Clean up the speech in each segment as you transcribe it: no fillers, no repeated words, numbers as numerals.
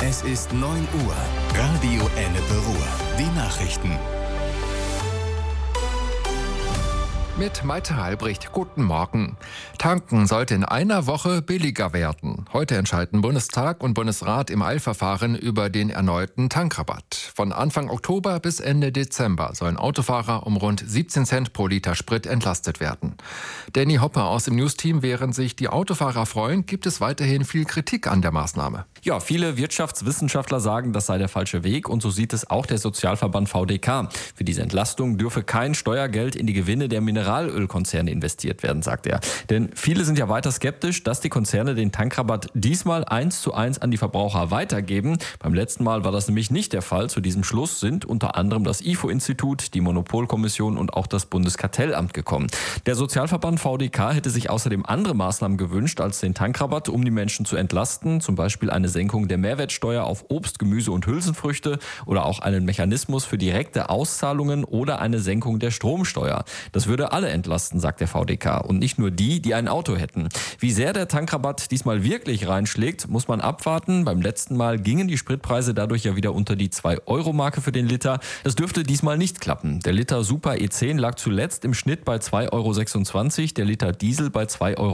Es ist 9 Uhr. Radio Ennepe Ruhr. Die Nachrichten. Mit Malte Halbricht, guten Morgen. Tanken sollte in einer Woche billiger werden. Heute entscheiden Bundestag und Bundesrat im Eilverfahren über den erneuten Tankrabatt. Von Anfang Oktober bis Ende Dezember sollen Autofahrer um rund 17 Cent pro Liter Sprit entlastet werden. Danny Hopper aus dem News-Team, während sich die Autofahrer freuen, gibt es weiterhin viel Kritik an der Maßnahme. Ja, viele Wirtschaftswissenschaftler sagen, das sei der falsche Weg, und so sieht es auch der Sozialverband VDK. Für diese Entlastung dürfe kein Steuergeld in die Gewinne der Mineralölkonzerne investiert werden, sagt er. Denn viele sind ja weiter skeptisch, dass die Konzerne den Tankrabatt diesmal 1:1 an die Verbraucher weitergeben. Beim letzten Mal war das nämlich nicht der Fall. Zu diesem Schluss sind unter anderem das IFO-Institut, die Monopolkommission und auch das Bundeskartellamt gekommen. Der Sozialverband VDK hätte sich außerdem andere Maßnahmen gewünscht als den Tankrabatt, um die Menschen zu entlasten. Zum Beispiel eine Senkung der Mehrwertsteuer auf Obst, Gemüse und Hülsenfrüchte oder auch einen Mechanismus für direkte Auszahlungen oder eine Senkung der Stromsteuer. Das würde alle entlasten, sagt der VDK, und nicht nur die, die ein Auto hätten. Wie sehr der Tankrabatt diesmal wirklich reinschlägt, muss man abwarten. Beim letzten Mal gingen die Spritpreise dadurch ja wieder unter die 2-Euro-Marke für den Liter. Das dürfte diesmal nicht klappen. Der Liter Super E10 lag zuletzt im Schnitt bei 2,26 Euro, der Liter Diesel bei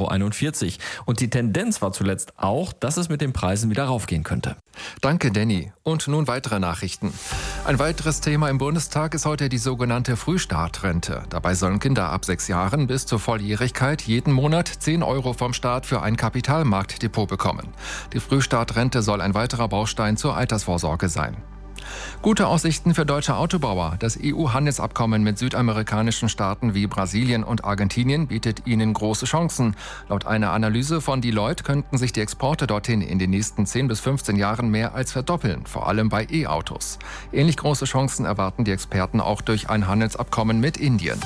2,41 Euro. Und die Tendenz war zuletzt auch, dass es mit den Preisen wieder raufgehen könnte. Danke, Danny. Und nun weitere Nachrichten. Ein weiteres Thema im Bundestag ist heute die sogenannte Frühstartrente. Dabei sollen Kinder ab 6 Jahren bis zur Volljährigkeit jeden Monat 10 Euro vom Staat für ein Kapitalmarktdepot bekommen. Die Frühstartrente soll ein weiterer Baustein zur Altersvorsorge sein. Gute Aussichten für deutsche Autobauer. Das EU-Handelsabkommen mit südamerikanischen Staaten wie Brasilien und Argentinien bietet ihnen große Chancen. Laut einer Analyse von Deloitte könnten sich die Exporte dorthin in den nächsten 10 bis 15 Jahren mehr als verdoppeln, vor allem bei E-Autos. Ähnlich große Chancen erwarten die Experten auch durch ein Handelsabkommen mit Indien.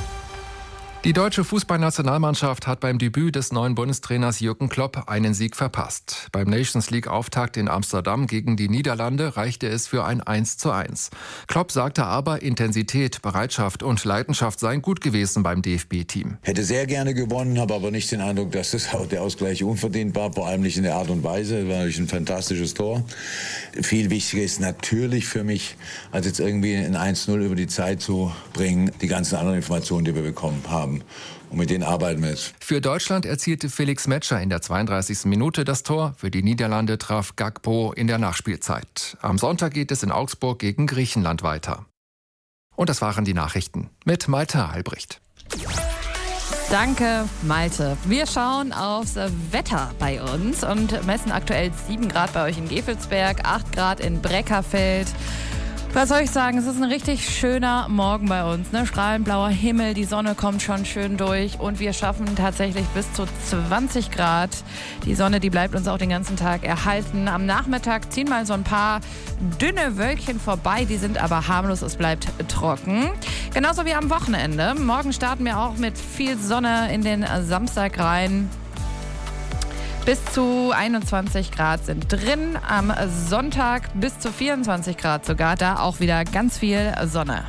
Die deutsche Fußballnationalmannschaft hat beim Debüt des neuen Bundestrainers Jürgen Klopp einen Sieg verpasst. Beim Nations-League-Auftakt in Amsterdam gegen die Niederlande reichte es für ein 1:1. Klopp sagte aber, Intensität, Bereitschaft und Leidenschaft seien gut gewesen beim DFB-Team. Hätte sehr gerne gewonnen, habe aber nicht den Eindruck, dass der Ausgleich unverdient war, vor allem nicht in der Art und Weise. Es war natürlich ein fantastisches Tor. Viel wichtiger ist natürlich für mich, als jetzt irgendwie ein 1:0 über die Zeit zu bringen, die ganzen anderen Informationen, die wir bekommen haben. Und mit denen arbeiten wir jetzt. Für Deutschland erzielte Felix Metscher in der 32. Minute das Tor. Für die Niederlande traf Gakpo in der Nachspielzeit. Am Sonntag geht es in Augsburg gegen Griechenland weiter. Und das waren die Nachrichten mit Malte Halbricht. Danke, Malte. Wir schauen aufs Wetter bei uns und messen aktuell 7 Grad bei euch in Gevelsberg, 8 Grad in Breckerfeld. Was soll ich sagen, es ist ein richtig schöner Morgen bei uns, ne? Strahlend blauer Himmel, die Sonne kommt schon schön durch und wir schaffen tatsächlich bis zu 20 Grad. Die Sonne, die bleibt uns auch den ganzen Tag erhalten. Am Nachmittag ziehen mal so ein paar dünne Wölkchen vorbei, die sind aber harmlos, es bleibt trocken. Genauso wie am Wochenende. Morgen starten wir auch mit viel Sonne in den Samstag rein. Bis zu 21 Grad sind drin, am Sonntag bis zu 24 Grad sogar, da auch wieder ganz viel Sonne.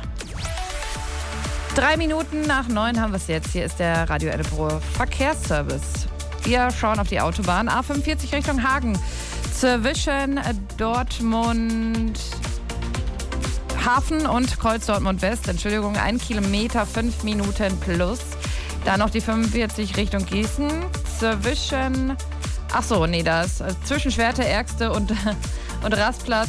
3 Minuten nach 9 haben wir es jetzt. Hier ist der Radio Ennepe Ruhr Verkehrsservice. Wir schauen auf die Autobahn A45 Richtung Hagen. Zwischen Dortmund Hafen und Kreuz Dortmund West. 1 Kilometer, 5 Minuten plus. Dann noch die 45 Richtung Gießen. Zwischen Schwerte, Ärgste und Rastplatz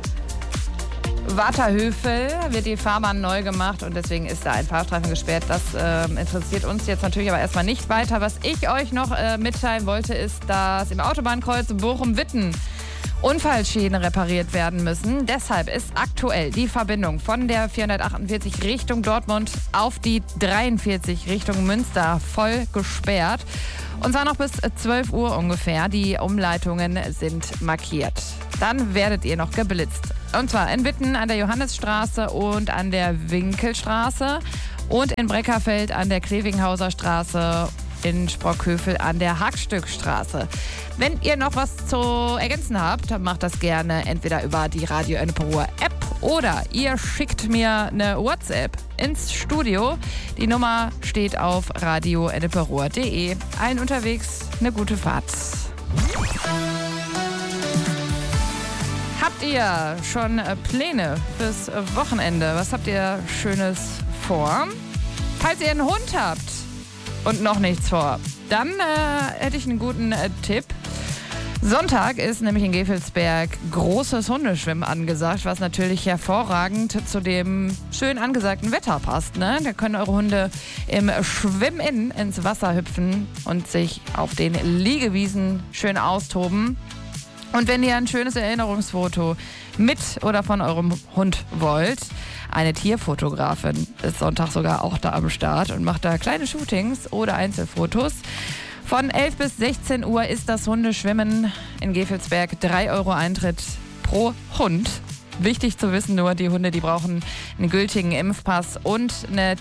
Waterhöfel wird die Fahrbahn neu gemacht und deswegen ist da ein Fahrstreifen gesperrt. Das interessiert uns jetzt natürlich aber erstmal nicht weiter. Was ich euch noch mitteilen wollte, ist, dass im Autobahnkreuz Bochum-Witten Unfallschäden repariert werden müssen. Deshalb ist aktuell die Verbindung von der 448 Richtung Dortmund auf die 43 Richtung Münster voll gesperrt. Und zwar noch bis 12 Uhr ungefähr. Die Umleitungen sind markiert. Dann werdet ihr noch geblitzt. Und zwar in Witten an der Johannesstraße und an der Winkelstraße und in Breckerfeld an der Klevinghauser Straße, in Sprockhövel an der Hackstückstraße. Wenn ihr noch was zu ergänzen habt, dann macht das gerne entweder über die Radio Ennepe Ruhr App oder ihr schickt mir eine WhatsApp ins Studio. Die Nummer steht auf radioenneperuhr.de. Allen unterwegs eine gute Fahrt. Habt Habt ihr schon Pläne fürs Wochenende? Was habt ihr Schönes vor? Falls ihr einen Hund habt und noch nichts vor, dann hätte ich einen guten Tipp. Sonntag ist nämlich in Gevelsberg großes Hundeschwimmen angesagt, was natürlich hervorragend zu dem schön angesagten Wetter passt. Ne? Da können eure Hunde im Schwimm-In ins Wasser hüpfen und sich auf den Liegewiesen schön austoben. Und wenn ihr ein schönes Erinnerungsfoto mit oder von eurem Hund wollt, eine Tierfotografin ist Sonntag sogar auch da am Start und macht da kleine Shootings oder Einzelfotos. Von 11 bis 16 Uhr ist das Hundeschwimmen in Gevelsberg. 3 Euro Eintritt pro Hund. Wichtig zu wissen nur, die Hunde, die brauchen einen gültigen Impfpass und eine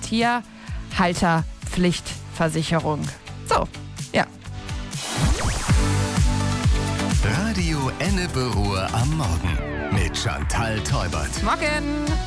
Tierhalterpflichtversicherung. So, ja. Radio Ennepe Ruhr am Morgen mit Chantal Teubert. Morgen!